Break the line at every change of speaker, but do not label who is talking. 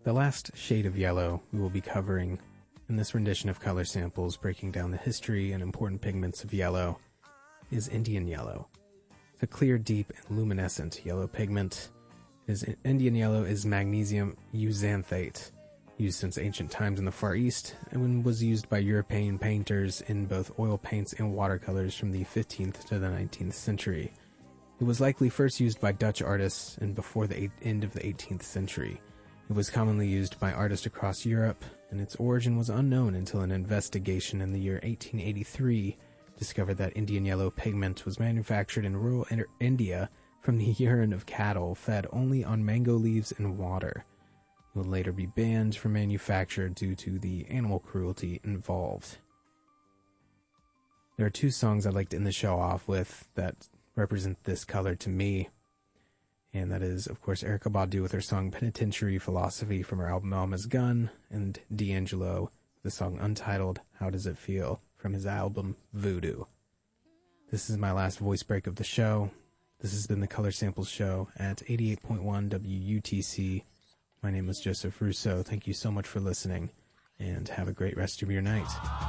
The last shade of yellow we will be covering in this rendition of Color Samples, breaking down the history and important pigments of yellow, is Indian yellow. It's a clear, deep, and luminescent yellow pigment. Indian yellow is magnesium euxanthate, used since ancient times in the Far East, and was used by European painters in both oil paints and watercolors from the 15th to the 19th century. It was likely first used by Dutch artists and before the end of the 18th century. It was commonly used by artists across Europe, and its origin was unknown until an investigation in the year 1883 discovered that Indian yellow pigment was manufactured in rural India from the urine of cattle fed only on mango leaves and water. It would later be banned from manufacture due to the animal cruelty involved. There are two songs I'd like to end the show off with that represent this color to me. And that is, of course, Erykah Badu with her song Penitentiary Philosophy from her album Mama's Gun, and D'Angelo, the song Untitled How Does It Feel from his album Voodoo. This is my last voice break of the show. This has been the Color Samples Show at 88.1 WUTC. My name is Joseph Russo. Thank you so much for listening, and have a great rest of your night.